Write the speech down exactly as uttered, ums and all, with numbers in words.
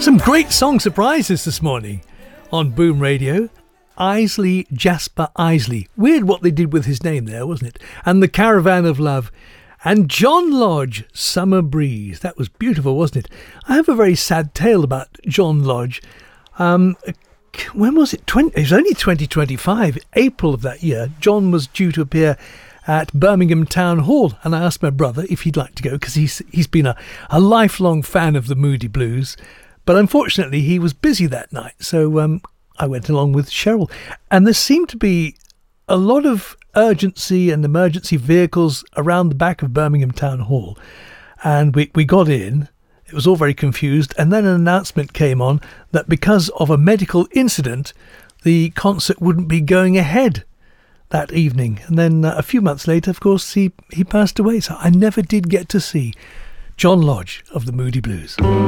Some great song surprises this morning on Boom Radio. Isley, Jasper Isley. Weird what they did with his name there, wasn't it? And The Caravan of Love. And John Lodge, Summer Breeze. That was beautiful, wasn't it? I have a very sad tale about John Lodge. Um, when was it? twenty, it was only twenty twenty-five, April of that year. John was due to appear at Birmingham Town Hall, and I asked my brother if he'd like to go, because he's he's been a, a lifelong fan of the Moody Blues. But unfortunately, he was busy that night, so um, I went along with Cheryl. And there seemed to be a lot of urgency and emergency vehicles around the back of Birmingham Town Hall. And we, we got in. It was all very confused. And then an announcement came on that because of a medical incident, the concert wouldn't be going ahead that evening. And then uh, a few months later, of course, he, he passed away. So I never did get to see John Lodge of the Moody Blues.